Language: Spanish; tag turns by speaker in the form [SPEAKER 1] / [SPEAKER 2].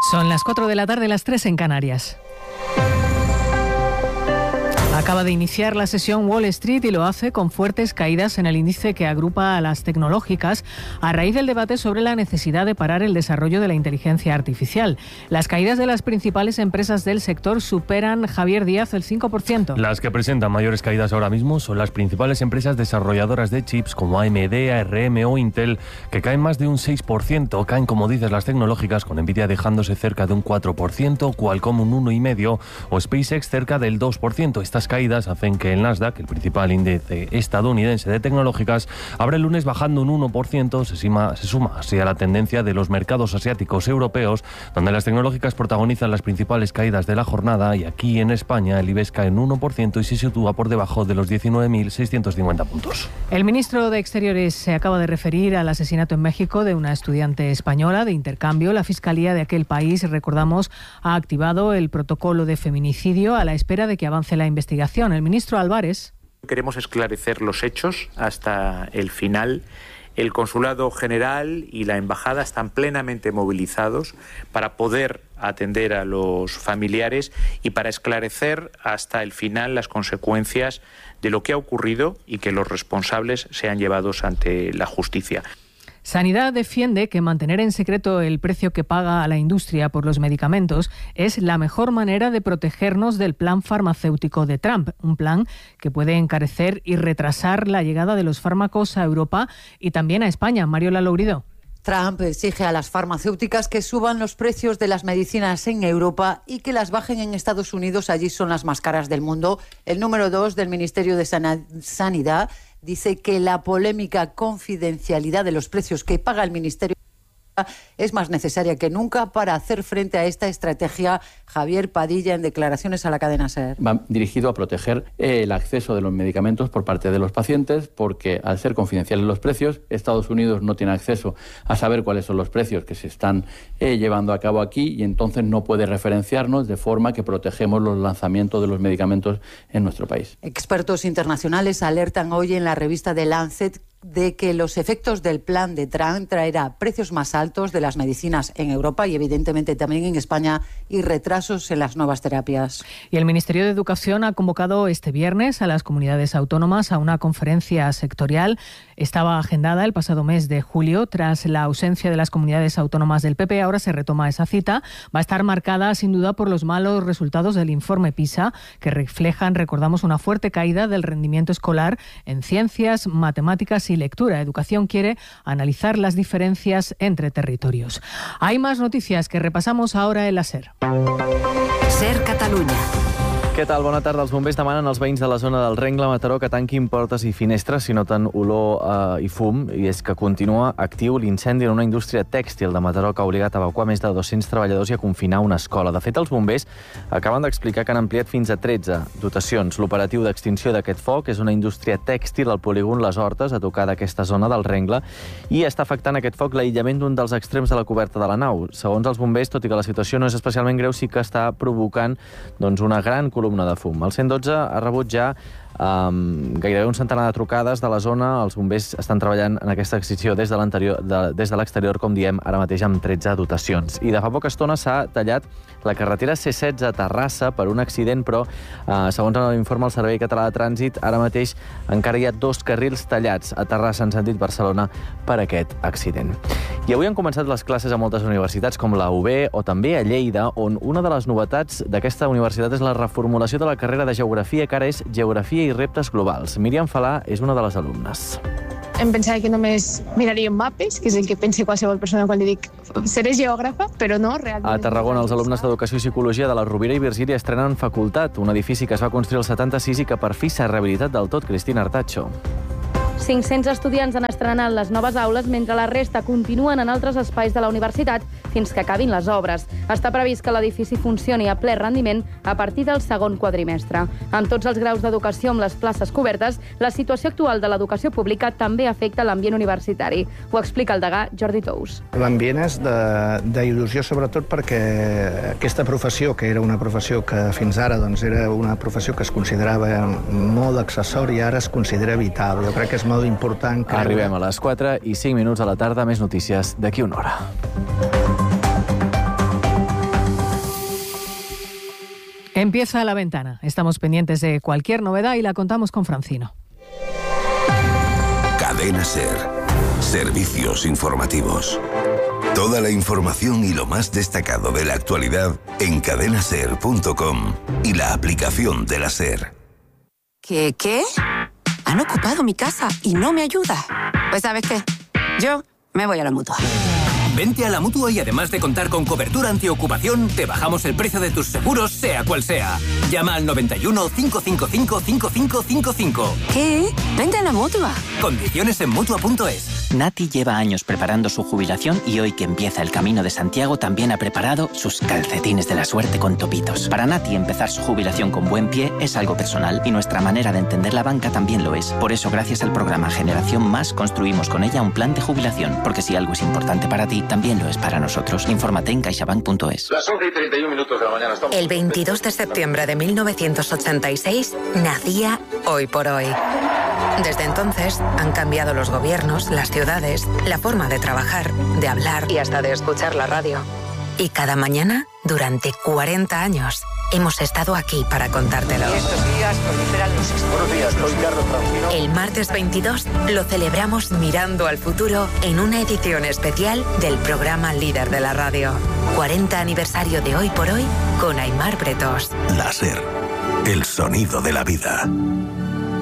[SPEAKER 1] Son las 4 de la tarde, las 3 en Canarias. Acaba de iniciar la sesión Wall Street y lo hace con fuertes caídas en el índice que agrupa a las tecnológicas a raíz del debate sobre la necesidad de parar el desarrollo de la inteligencia artificial. Las caídas de las principales empresas del sector superan, Javier Díaz, el 5%.
[SPEAKER 2] Las que presentan mayores caídas ahora mismo son las principales empresas desarrolladoras de chips como AMD, ARM o Intel, que caen más de un 6%. Caen, como dices, las tecnológicas, con Nvidia dejándose cerca de un 4%, Qualcomm un 1,5% o SpaceX cerca del 2%. Estas caídas hacen que el Nasdaq, el principal índice estadounidense de tecnológicas, abra el lunes bajando un 1%, se suma así a la tendencia de los mercados asiáticos y europeos, donde las tecnológicas protagonizan las principales caídas de la jornada, y aquí en España el IBEX cae en 1% y se sitúa por debajo de los 19.650 puntos.
[SPEAKER 1] El ministro de Exteriores se acaba de referir al asesinato en México de una estudiante española de intercambio. La Fiscalía de aquel país, recordamos, ha activado el protocolo de feminicidio a la espera de que avance la investigación. El ministro Álvarez.
[SPEAKER 3] Queremos esclarecer los hechos hasta el final. El Consulado General y la Embajada están plenamente movilizados para poder atender a los familiares y para esclarecer hasta el final las consecuencias de lo que ha ocurrido y que los responsables sean llevados ante la justicia.
[SPEAKER 1] Sanidad defiende que mantener en secreto el precio que paga a la industria por los medicamentos es la mejor manera de protegernos del plan farmacéutico de Trump, un plan que puede encarecer y retrasar la llegada de los fármacos a Europa y también a España. Mariola Lourido.
[SPEAKER 4] Trump exige a las farmacéuticas que suban los precios de las medicinas en Europa y que las bajen en Estados Unidos. Allí son las más caras del mundo. El número 2 del Ministerio de Sanidad dice que la polémica confidencialidad de los precios que paga el Ministerio es más necesaria que nunca para hacer frente a esta estrategia. Javier Padilla, en declaraciones a la cadena SER.
[SPEAKER 5] Va dirigido a proteger el acceso de los medicamentos por parte de los pacientes, porque al ser confidenciales los precios, Estados Unidos no tiene acceso a saber cuáles son los precios que se están llevando a cabo aquí, y entonces no puede referenciarnos, de forma que protegemos los lanzamientos de los medicamentos en nuestro país.
[SPEAKER 4] Expertos internacionales alertan hoy en la revista The Lancet de que los efectos del plan de Trump traerá precios más altos de las medicinas en Europa y evidentemente también en España, y retrasos en las nuevas terapias.
[SPEAKER 1] Y el Ministerio de Educación ha convocado este viernes a las comunidades autónomas a una conferencia sectorial. Estaba agendada el pasado mes de julio. Tras la ausencia de las comunidades autónomas del PP, ahora se retoma esa cita. Va a estar marcada sin duda por los malos resultados del informe PISA, que reflejan, recordamos, una fuerte caída del rendimiento escolar en ciencias, matemáticas y lectura. Educación quiere analizar las diferencias entre territorios. Hay más noticias que repasamos ahora en la SER.
[SPEAKER 6] SER Catalunya.
[SPEAKER 7] Què tal? Bona tarda. Els bombers demanen als veïns de la zona del Rengle, Mataró, que tanquin portes i finestres si noten olor i fum, i és que continua actiu l'incendi en una indústria tèxtil de Mataró que ha obligat a evacuar més de 200 treballadors i a confinar una escola. De fet, els bombers acaben d'explicar que han ampliat fins a 13 dotacions. L'operatiu d'extinció d'aquest foc és una indústria tèxtil al polígon Les Hortes, a tocar d'aquesta zona del Rengle, i està afectant aquest foc l'aïllament d'un dels extrems de la coberta de la nau. Segons els bombers, tot i que la situació no és especialment greu, sí que està provocant una gran columna de fum. El 112 ha rebut ja gairebé un centenar de trucades de la zona. Els bombers estan treballant en aquesta extinció des de l'exterior, com diem, ara mateix amb 13 dotacions. I de fa poca estona s'ha tallat la carretera C16 a Terrassa per un accident, però segons l'informe del Servei Català de Trànsit, ara mateix encara hi ha 2 carrils tallats a Terrassa en sentit Barcelona per aquest accident. I avui han començat les classes a moltes universitats, com la UB o també a Lleida, on una de les novetats d'aquesta universitat és la reformulació de la carrera de Geografia, que ara és Geografia i reptes globals. Míriam Falà és una de les alumnes.
[SPEAKER 8] Em pensava que només miraríem mapes, que és el que pensa qualsevol persona quan li dic seré geògrafa, però no, realment...
[SPEAKER 7] A Tarragona, els alumnes d'Educació i Psicologia de la Rovira i Virgília estrenen facultat, un edifici que es va construir el 76 i que per fi s'ha rehabilitat del tot. Cristina Artacho.
[SPEAKER 9] 500 estudiants han estrenat les noves aules, mentre la resta continuen en altres espais de la universitat fins que acabin les obres. Està previst que l'edifici funcioni a ple rendiment a partir del segon quadrimestre. Amb tots els graus d'educació amb les places cobertes, la situació actual de l'educació pública també afecta l'ambient universitari. Ho explica el degà Jordi Tous.
[SPEAKER 10] L'ambient és d'il·lusió, sobretot perquè aquesta professió, que era una professió que fins ara era una professió que es considerava molt accessori, ara es considera vital. Jo crec que és molt important.
[SPEAKER 7] Arribem a les 4:05 de la tarda. Més notícies d'aquí una hora.
[SPEAKER 1] Empieza La Ventana. Estamos pendientes de cualquier novedad y la contamos con Francino.
[SPEAKER 11] Cadena SER. Servicios informativos. Toda la información y lo más destacado de la actualidad en cadenaser.com y la aplicación de la SER.
[SPEAKER 12] ¿Qué? Han ocupado mi casa y no me ayuda. Pues ¿sabes qué? Yo me voy a la Mutua.
[SPEAKER 13] Vente a la Mutua y además de contar con cobertura antiocupación, te bajamos el precio de tus seguros, sea cual sea. Llama al 91 555 5555.
[SPEAKER 12] ¿Qué? Vente a la Mutua.
[SPEAKER 13] Condiciones en Mutua.es.
[SPEAKER 14] Nati lleva años preparando su jubilación y hoy que empieza el Camino de Santiago también ha preparado sus calcetines de la suerte con topitos. Para Nati empezar su jubilación con buen pie es algo personal y nuestra manera de entender la banca también lo es. Por eso gracias al programa Generación Más construimos con ella un plan de jubilación, porque si algo es importante para ti, también lo es para nosotros. Infórmate en caixabank.es.
[SPEAKER 15] Las 11:31 de la mañana.
[SPEAKER 16] El 22 de septiembre de 1986 nacía Hoy por Hoy. Desde entonces han cambiado los gobiernos, las ciudades, la forma de trabajar, de hablar y hasta de escuchar la radio. Y cada mañana, durante 40 años, hemos estado aquí para contártelo.
[SPEAKER 17] Estos días proliferan los excesos.
[SPEAKER 15] Buenos días, soy Carlos Francino.
[SPEAKER 16] El martes 22 lo celebramos mirando al futuro en una edición especial del programa líder de la radio. 40 aniversario de Hoy por Hoy con Aimar Bretos.
[SPEAKER 11] La SER. El sonido de la vida.